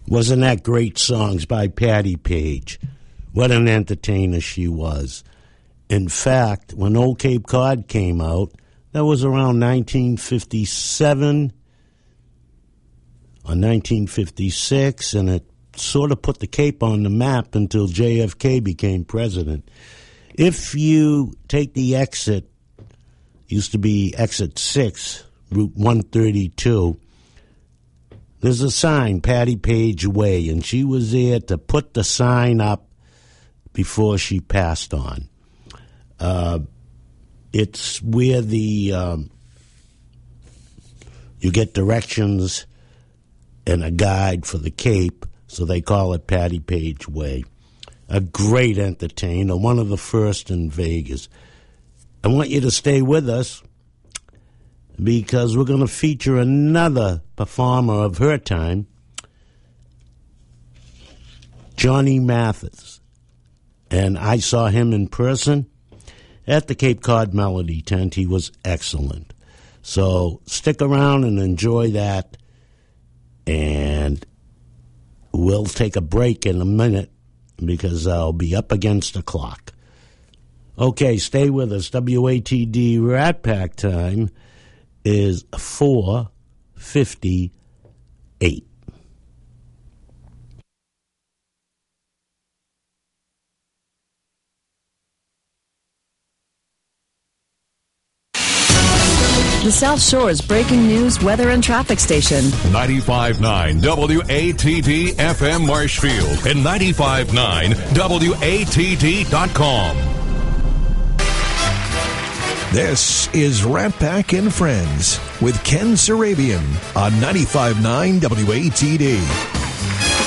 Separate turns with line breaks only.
Wasn't that great songs by Patti Page? What an entertainer she was. In fact, when Old Cape Cod came out, that was around 1957 or 1956, and it sort of put the Cape on the map until JFK became president. If you take the exit, used to be exit 6, Route 132, there's a sign, Patti Page Way, and she was there to put the sign up before she passed on. It's where you get directions and a guide for the Cape, so they call it Patti Page Way. A great entertainer, one of the first in Vegas. I want you to stay with us because we're going to feature another performer of her time, Johnny Mathis. And I saw him in person at the Cape Cod Melody Tent. He was excellent. So stick around and enjoy that. And we'll take a break in a minute because I'll be up against the clock. Okay, stay with us. WATD Rat Pack time is 4:58.
The South Shore's breaking news, weather, and traffic station.
95.9 WATD FM Marshfield and 95.9 WATD.com.
This is Rat Pack and Friends with Ken Sarabian on 95.9 WATD.